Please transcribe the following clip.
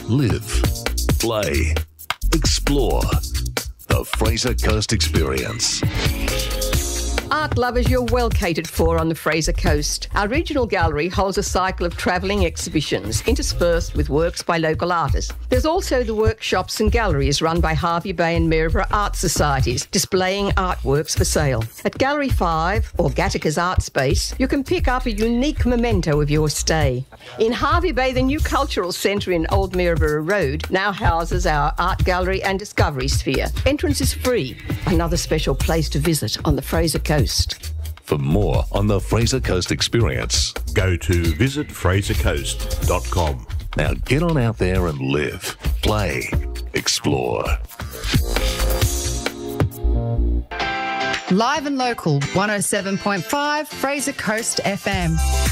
live, play, explore. The Fraser Coast Experience. Art lovers, you're well catered for on the Fraser Coast. Our regional gallery holds a cycle of travelling exhibitions interspersed with works by local artists. There's also the workshops and galleries run by Hervey Bay and Maryborough Art Societies, displaying artworks for sale. At Gallery 5, or Gattaca's Art Space, you can pick up a unique memento of your stay. In Hervey Bay, the new cultural centre in Old Maryborough Road now houses our art gallery and discovery sphere. Entrance is free. Another special place to visit on the Fraser Coast. For more on the Fraser Coast Experience, go to visitfrasercoast.com. Now get on out there and live, play, explore. Live and local, 107.5 Fraser Coast FM.